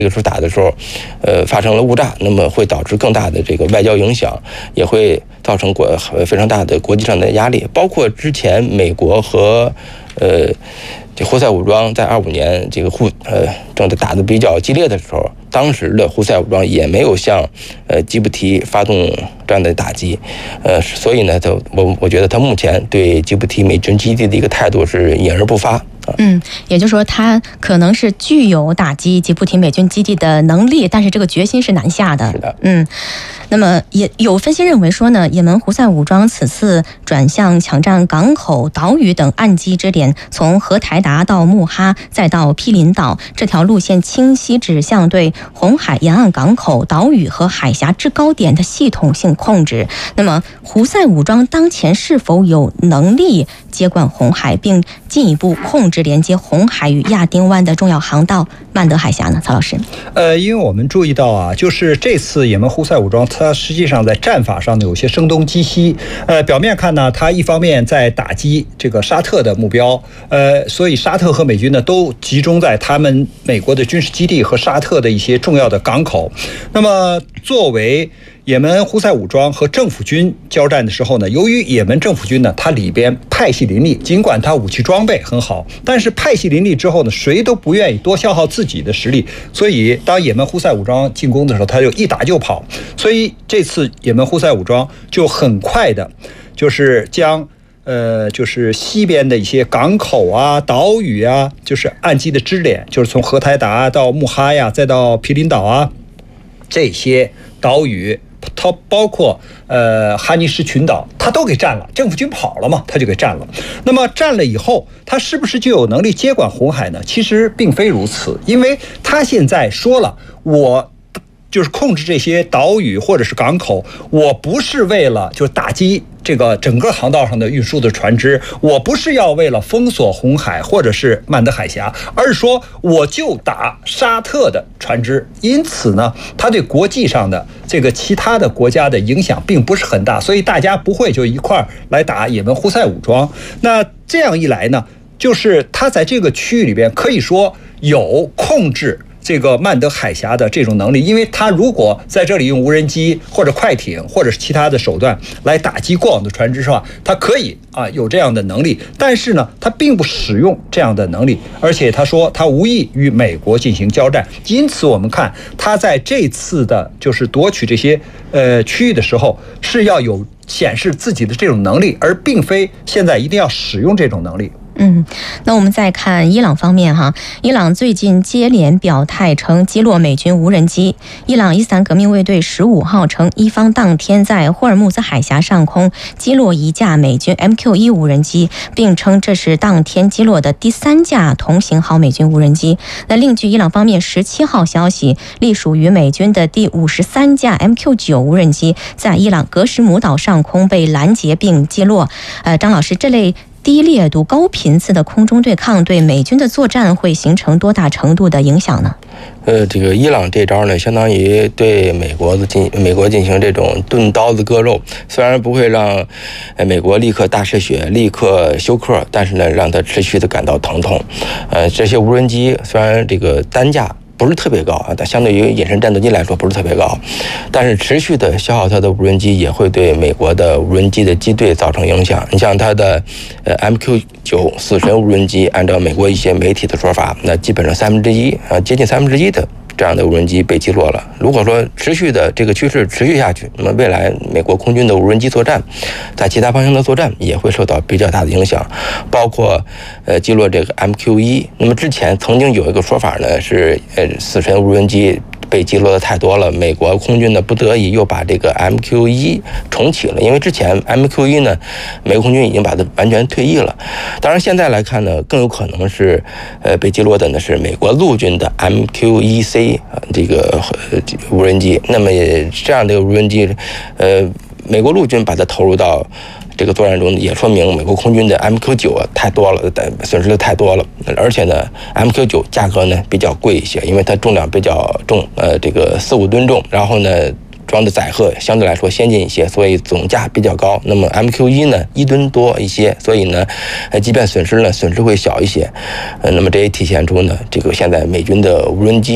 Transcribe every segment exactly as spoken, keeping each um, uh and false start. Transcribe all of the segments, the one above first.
这个时候打的时候，呃，发生了误炸，那么会导致更大的这个外交影响，也会造成国非常大的国际上的压力。包括之前美国和呃这胡塞武装在二五年这个互呃正在打得比较激烈的时候，当时的胡塞武装也没有向呃吉布提发动这样的打击，呃，所以呢，他我我觉得他目前对吉布提美军基地的一个态度是隐而不发。 嗯，也就是说，他可能是具有打击吉布提美军基地的能力，但是这个决心是难下的。 是的， 嗯，那么也有分析认为说呢，也门胡塞武装此次转向抢占港口、岛屿等岸基支点，从荷台达到穆哈，再到毗邻岛，这条路线清晰指向对红海沿岸港口、岛屿和海峡制高点的系统性控制。那么，胡塞武装当前是否有能力接管红海，并进一步控制连接红海与亚丁湾的重要航道曼德海峡呢？曹老师， 呃，因为我们注意到啊，就是这次也门胡塞武装，它实际上在战法上呢有些声东击西。呃，表面看呢，它一方面在打击这个沙特的目标，呃，所以沙特和美军呢都集中在他们美国的军事基地和沙特的一些重要的港口。那么，作为也门胡塞武装和政府军交战的时候呢，由于也门政府军呢，它里边派系林立，尽管它武器装备很好，但是派系林立之后呢，谁都不愿意多消耗自己的实力，所以当也门胡塞武装进攻的时候，他就一打就跑。所以这次也门胡塞武装就很快的，就是将呃，就是西边的一些港口啊、岛屿啊，就是岸基的支点，就是从荷台达到穆哈呀，再到毗邻岛啊，这些岛屿。它包括呃哈尼什群岛，它都给占了，政府军跑了嘛，它就给占了。那么占了以后，它是不是就有能力接管红海呢？其实并非如此，因为它现在说了，我就是控制这些岛屿或者是港口，我不是为了就打击这个整个航道上的运输的船只，我不是要为了封锁红海或者是曼德海峡，而是说我就打沙特的船只。因此呢，它对国际上的这个其他的国家的影响并不是很大，所以大家不会就一块来打也门胡塞武装。那这样一来呢，就是它在这个区域里边可以说有控制这个曼德海峡的这种能力，因为他如果在这里用无人机或者快艇或者是其他的手段来打击过往的船只，是吧？他可以啊有这样的能力，但是呢，他并不使用这样的能力，而且他说他无意与美国进行交战。因此，我们看他在这次的就是夺取这些呃区域的时候，是要有显示自己的这种能力，而并非现在一定要使用这种能力。 嗯，那我们再看伊朗方面哈，伊朗最近接连表态称击落美军无人机。伊朗伊斯兰革命卫队十五号称，伊方当天在霍尔木兹海峡上空击落一架美军 M Q 一 无人机，并称这是当天击落的第三架同型号美军无人机。那另据伊朗方面十七号消息，隶属于美军的第五十三架 M Q 九 无人机在伊朗格什姆岛上空被拦截并击落。呃，张老师，这类低烈度、高频次的空中对抗对美军的作战会形成多大程度的影响呢？ 呃，这个伊朗这招呢，相当于对美国的进美国进行这种钝刀子割肉，虽然不会让呃美国立刻大失血、立刻休克，但是呢，让他持续的感到疼痛。呃，这些无人机虽然这个单价不是特别高啊，但相对于隐身战斗机来说不是特别高，但是持续的消耗它的无人机也会对美国的无人机的机队造成影响。你像它的呃 M Q 九 死神无人机，按照美国一些媒体的说法，那基本上三分之一啊，接近三分之一的这样的无人机被击落了。如果说持续的这个趋势持续下去，那么未来美国空军的无人机作战，在其他方向的作战也会受到比较大的影响，包括呃击落这个 M Q 一。那么之前曾经有一个说法呢，是呃死神无人机被击落的太多了，美国空军呢不得已又把这个 M Q 一 重启了，因为之前 M Q 一 呢，美国空军已经把它完全退役了。当然现在来看呢，更有可能是呃被击落的呢是美国陆军的 M Q 一 C 这个无人机。那么这样的无人机，呃，美国陆军把它投入到这个作战中，也说明美国空军的 M Q 九 啊太多了，损失的太多了。而且呢 ，M Q 九 价格呢比较贵一些，因为它重量比较重，呃，这个四五吨重，然后呢装的载荷相对来说先进一些，所以总价比较高。那么 M Q 一 呢一吨多一些，所以呢，呃，即便损失呢损失会小一些。呃，那么这也体现出呢，这个现在美军的无人机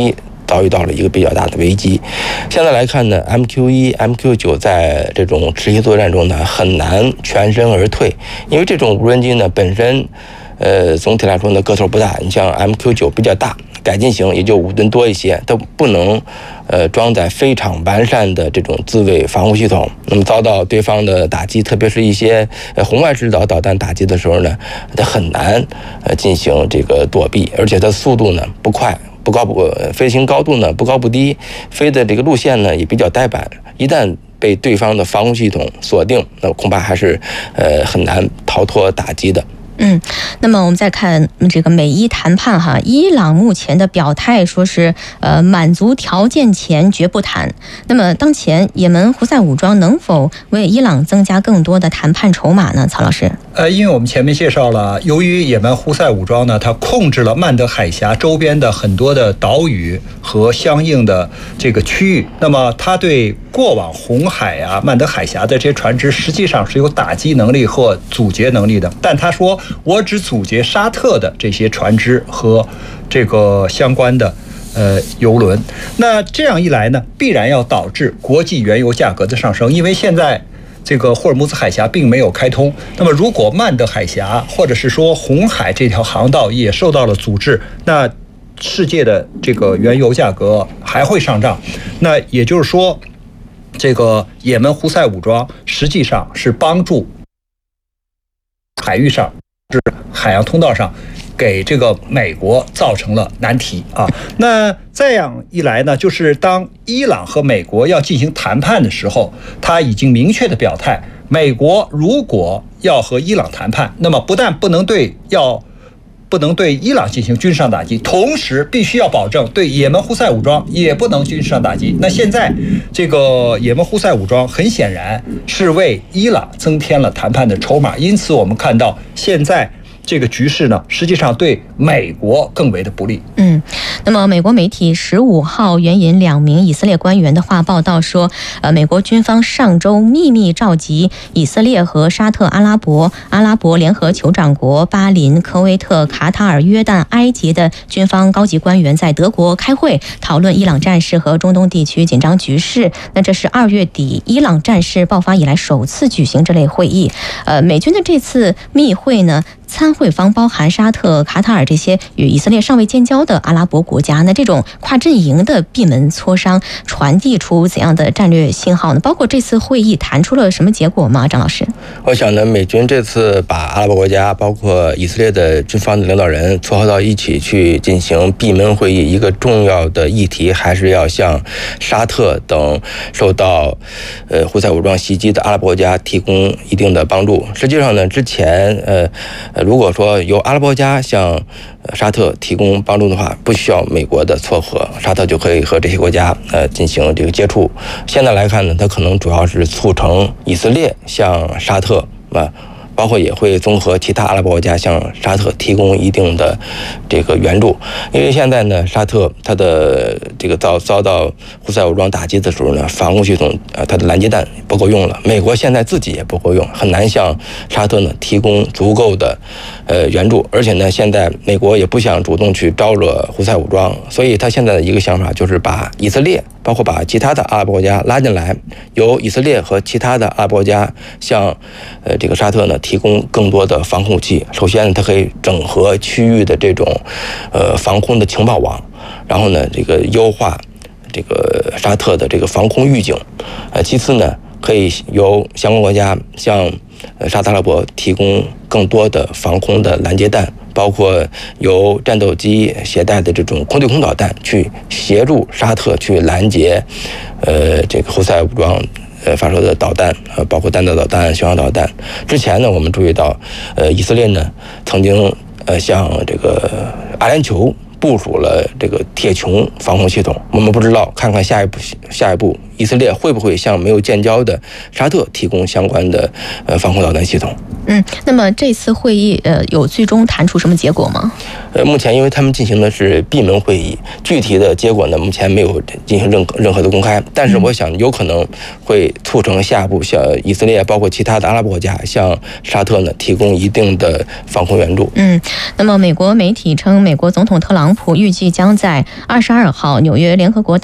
遭遇到了一个比较大的危机。现在来看呢 ，M Q 一、M Q 九在这种持续作战中呢，很难全身而退，因为这种无人机呢本身，呃，总体来说呢个头不大。你像 M Q 九比较大，改进型也就五吨多一些，都不能，呃，装载非常完善的这种自卫防护系统。那么遭到对方的打击，特别是一些呃红外制导导弹打击的时候呢，它很难呃进行这个躲避，而且它速度呢不快。不高不飞行高度呢不高不低，飞的这个路线呢也比较呆板，一旦被对方的防空系统锁定，那恐怕还是呃很难逃脱打击的。 嗯，那么我们再看这个美伊谈判哈，伊朗目前的表态说是呃满足条件前绝不谈。那么当前也门胡塞武装能否为伊朗增加更多的谈判筹码呢？曹老师， 呃，因为我们前面介绍了，由于也门胡塞武装呢，它控制了曼德海峡周边的很多的岛屿和相应的这个区域，那么它对过往红海啊、曼德海峡的这些船只实际上是有打击能力或阻截能力的，但他说我只阻截沙特的这些船只和这个相关的呃油轮。那这样一来呢，必然要导致国际原油价格的上升，因为现在这个霍尔木兹海峡并没有开通。那么如果曼德海峡或者是说红海这条航道也受到了阻滞，那世界的这个原油价格还会上涨。那也就是说，这个也门胡塞武装实际上是帮助海域上、是海洋通道上给这个美国造成了难题啊。那这样一来呢，就是当伊朗和美国要进行谈判的时候，他已经明确的表态，美国如果要和伊朗谈判，那么不但不能对要不能对伊朗进行军事上打击，同时必须要保证对也门胡塞武装也不能军事上打击。那现在这个也门胡塞武装很显然是为伊朗增添了谈判的筹码，因此我们看到现在这个局势呢，实际上对美国更为的不利。 嗯，那么美国媒体十五号援引两名以色列官员的话报道说，呃，美国军方上周秘密召集以色列和沙特阿拉伯、阿拉伯联合酋长国、巴林、科威特、卡塔尔、约旦、埃及的军方高级官员在德国开会，讨论伊朗战事和中东地区紧张局势。那这是二月底伊朗战事爆发以来首次举行这类会议。呃，美军的这次密会呢，参会方包含沙特、卡塔尔这些与以色列尚未建交的阿拉伯国家。那这种跨阵营的闭门磋商传递出怎样的战略信号呢？包括这次会议谈出了什么结果吗？张老师， 我想呢，美军这次把阿拉伯国家包括以色列的军方的领导人撮合到一起去进行闭门会议，一个重要的议题还是要向沙特等受到呃胡塞武装袭击的阿拉伯国家提供一定的帮助。实际上呢，之前呃如果说由阿拉伯国家向沙特提供帮助的话，不需要美国的撮合，沙特就可以和这些国家呃进行这个接触。现在来看呢，它可能主要是促成以色列向沙特啊，包括也会综合其他阿拉伯国家向沙特提供一定的这个援助。因为现在呢，沙特它的这个遭遭到胡塞武装打击的时候呢，防空系统啊，它的拦截弹不够用了，美国现在自己也不够用，很难向沙特呢提供足够的呃援助。而且呢，现在美国也不想主动去招惹胡塞武装，所以他现在的一个想法就是把以色列包括把其他的阿拉伯国家拉进来，由以色列和其他的阿拉伯国家向呃这个沙特呢提供更多的防空武器。首先呢，它可以整合区域的这种呃防空的情报网，然后呢，这个优化这个沙特的这个防空预警。呃，其次呢，可以由相关国家向呃沙特阿拉伯提供更多的防空的拦截弹，包括由战斗机携带的这种空对空导弹去协助沙特去拦截呃这个胡塞武装呃发射的导弹，呃包括弹道导弹、巡航导弹。之前呢，我们注意到，呃以色列呢曾经呃向这个阿联酋部署了这个铁穹防空系统，我们不知道看看下一步下一步以色列会不会向没有建交的沙特提供相关的呃防空导弹系统。 嗯，那么这次会议呃有最终谈出什么结果吗？ 呃，目前因为他们进行的是闭门会议，具体的结果呢，目前没有进行任任何的公开。但是我想有可能会促成下一步向以色列包括其他的阿拉伯国家向沙特呢提供一定的防空援助。 嗯，那么美国媒体称，美国总统特朗普预计将在二十二号纽约联合国大